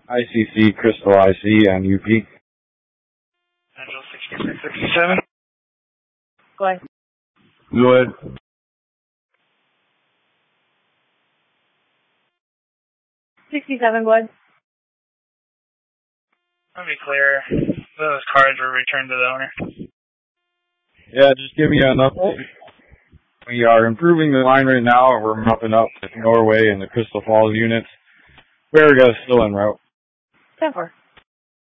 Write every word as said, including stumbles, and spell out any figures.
I C C, Crystal I C on U P. Angel sixty-six sixty-seven. Go ahead. Go ahead. sixty-seven, go ahead. Let me clear. Those cars were returned to the owner. Yeah, just give me an update. We are improving the line right now, and we're mopping up with Norway and the Crystal Falls units. Baraga is still en route. ten four.